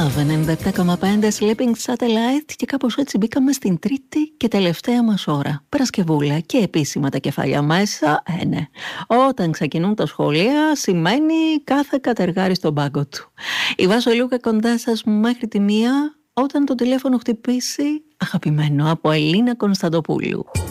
Love 97,5 Sleeping Satellite και κάπως έτσι μπήκαμε στην τρίτη και τελευταία μας ώρα. Παρασκευούλα και επίσημα τα κεφάλια μέσα, ναι. Όταν ξεκινούν τα σχολεία σημαίνει κάθε κατεργάρι στον πάγκο του. Η Βάσο Λούκα κοντά σας μέχρι τη μία όταν το τηλέφωνο χτυπήσει, αγαπημένο από Ελίνα Κωνσταντοπούλου.